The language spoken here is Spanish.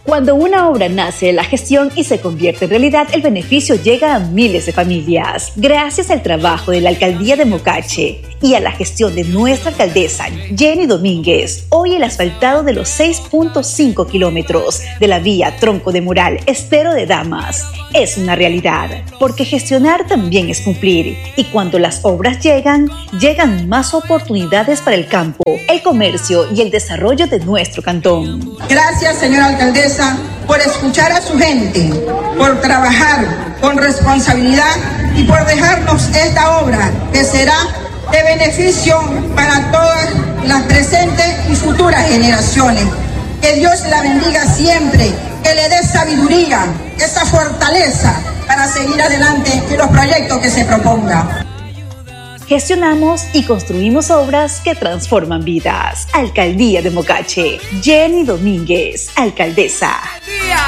Cuando una obra nace de la gestión y se convierte en realidad, el beneficio llega a miles de familias. Gracias al trabajo de la Alcaldía de Mocache y a la gestión de nuestra alcaldesa, Jenny Domínguez, hoy el asfaltado de los 6.5 kilómetros de la vía Tronco de Mural Estero de Damas es una realidad, porque gestionar también es cumplir. Y cuando las obras llegan más oportunidades para el campo, el comercio y el desarrollo de nuestro cantón. Gracias, señora alcaldesa, por escuchar a su gente, por trabajar con responsabilidad y por dejarnos esta obra que será de beneficio para todas las presentes y futuras generaciones. Que Dios la bendiga siempre, que le dé sabiduría, esa fortaleza para seguir adelante en los proyectos que se proponga. Gestionamos y construimos obras que transforman vidas. Alcaldía de Mocache. Jenny Domínguez, alcaldesa.